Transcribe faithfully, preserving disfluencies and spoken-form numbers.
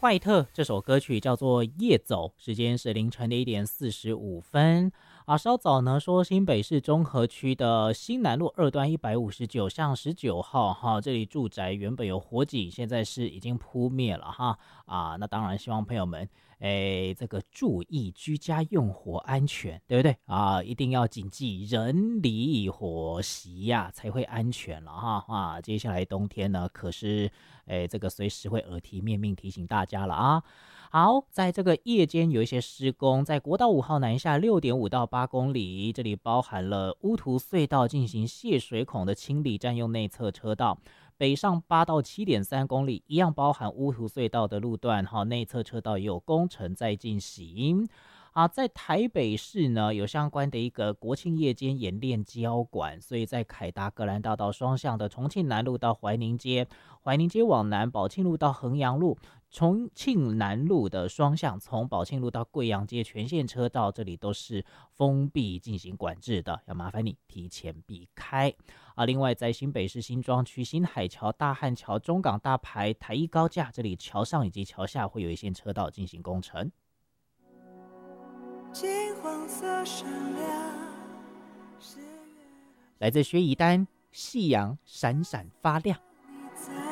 坏特这首歌曲叫做《夜走》，时间是凌晨的一点四十五分啊。稍早呢说新北市中和区的新南路二段一百五十九巷十九号哈，这里住宅原本有火警，现在是已经扑灭了哈啊。那当然希望朋友们哎，这个注意居家用火安全，对不对啊？一定要谨记人离火熄呀、啊，才会安全了哈啊！接下来冬天呢，可是哎，这个随时会耳提面命提醒大家了啊。好，在这个夜间有一些施工，在国道五号南下六点五到八公里，这里包含了乌涂隧道进行泄水孔的清理，占用内侧车道。北上八到七点三公里，一样包含乌涂隧道的路段，哈，内侧车道也有工程在进行。啊，在台北市呢，有相关的一个国庆夜间演练交管，所以在凯达格兰大道双向的重庆南路到怀宁街，怀宁街往南，宝庆路到衡阳路，重庆南路的双向从宝庆路到贵阳街全线车道，这里都是封闭进行管制的，要麻烦你提前避开。啊，另外在新北市新庄区新海桥、大汉桥、中港大排、台一高架，这里桥上以及桥下会有一线车道进行工程。金黄色闪亮，来自薛逸丹，夕阳闪闪发亮。